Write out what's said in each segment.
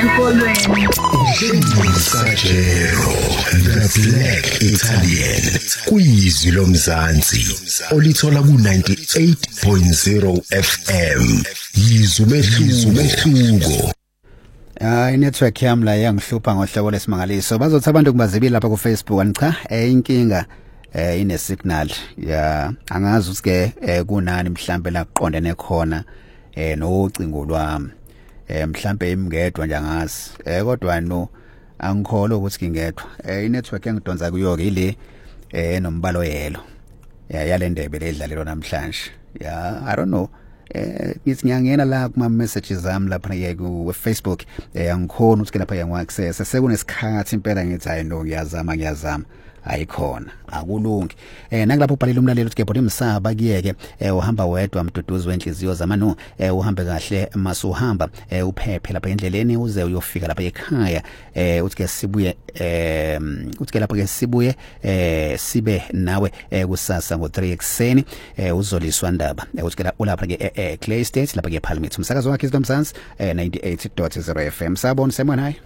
enkolweni. Sajero, the Black Italian, kwizwi lomzansi, olithola ku-98.0 FM, yizwi mehluko. Inetwork yami la yangihlupha ngohlobo lesimangaliso. Bazothi abantu kubazibili lapha ku Facebook anicha inkinga ine signal ya angazi ukuthi ke kunani mhlambe la kuqondene khona nocingo lwami mhlambe imngedwa nje angazi kodwa no angikholwa ukuthi ngingedwa inetwork engidonsa kuyo ke ile enombalo yelo yale ndebe ledlalelo namhlanje I don't know ngithi ngiyangena la kuma messages zami lapha ku Facebook angikhona ukuthi lapha yangu access sekunesikhathi impela ngithi hayi no ngiyazama ayikhona akulungi nakulapho ubhalile umlaleli uthi ke bodi msaba kuyeke uhamba wedwa mduduzi wenhliziyo zama no uhambe kahle masuhamba uphephe lapha endleleni uze uyofika lapha ekhaya uthi ke sibuye uthi ke lapha ke sibuye sibe nawe kusasa ngo3 ekseni uzoliswa ndaba uthi ke ulapha ke Clay State lapha ke Palmit umsakazo wakhe iZomzansi 98.0 FM sabona semona hayi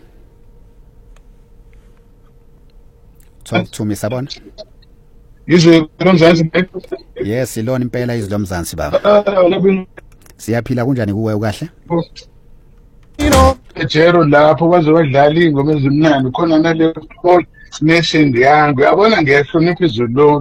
talk to me sabona izwe lomzansi yes ilona impela izwe lomzansi baba siyaphila kunjani kuwe ukahle ejero lapho baze badlala ingoma ezimnandi khona nale nation yangu yabona ngiyahlonipha izwe